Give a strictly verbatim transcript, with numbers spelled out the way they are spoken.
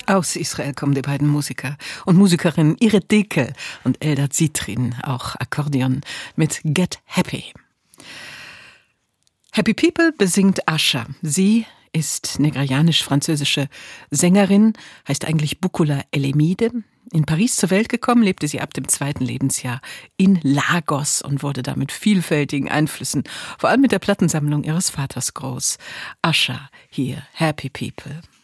Aus Israel kommen die beiden Musiker und Musikerinnen Irit Dekel und Eldar Zitrin, auch Akkordeon, mit Get Happy. Happy People besingt Asha. Sie ist nigerianisch-französische Sängerin, heißt eigentlich Bukola Elemide. In Paris zur Welt gekommen, lebte sie ab dem zweiten Lebensjahr in Lagos und wurde da mit vielfältigen Einflüssen, vor allem mit der Plattensammlung ihres Vaters groß. Asha, hier, Happy People.